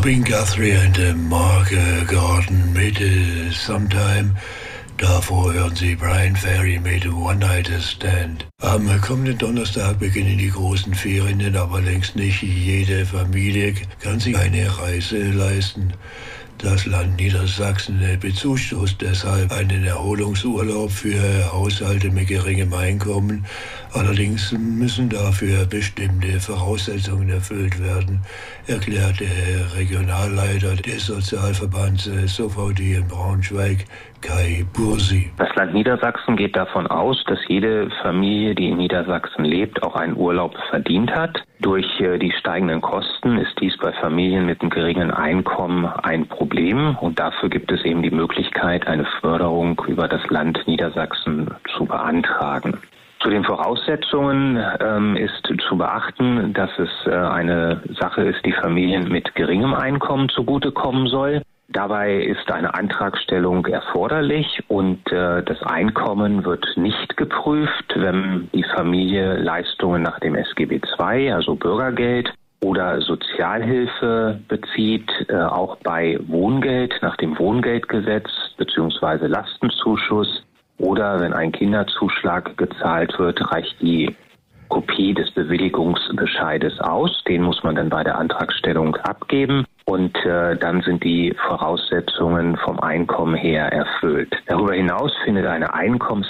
been Guthrie and the Market Garden mit Sometime. Davor hören Sie Brian Ferry mit One Night Stand. Am kommenden Donnerstag beginnen die großen Ferien, aber längst nicht jede Familie kann sich eine Reise leisten. Das Land Niedersachsen bezuschusst deshalb einen Erholungsurlaub für Haushalte mit geringem Einkommen. Allerdings müssen dafür bestimmte Voraussetzungen erfüllt werden, erklärt der Regionalleiter des Sozialverbands SOVD in Braunschweig, Kai Bursi. Das Land Niedersachsen geht davon aus, dass jede Familie, die in Niedersachsen lebt, auch einen Urlaub verdient hat. Durch die steigenden Kosten ist dies bei Familien mit einem geringen Einkommen ein Problem und dafür gibt es eben die Möglichkeit, eine Förderung über das Land Niedersachsen zu beantragen. Zu den Voraussetzungen ist zu beachten, dass es eine Sache ist, die Familien mit geringem Einkommen zugutekommen soll. Dabei ist eine Antragstellung erforderlich und das Einkommen wird nicht geprüft, wenn die Familie Leistungen nach dem SGB II, also Bürgergeld, oder Sozialhilfe bezieht, auch bei Wohngeld nach dem Wohngeldgesetz bzw. Lastenzuschuss. Oder wenn ein Kinderzuschlag gezahlt wird, reicht die Kopie des Bewilligungsbescheides aus. Den muss man dann bei der Antragstellung abgeben. Und dann sind die Voraussetzungen vom Einkommen her erfüllt. Darüber hinaus findet eine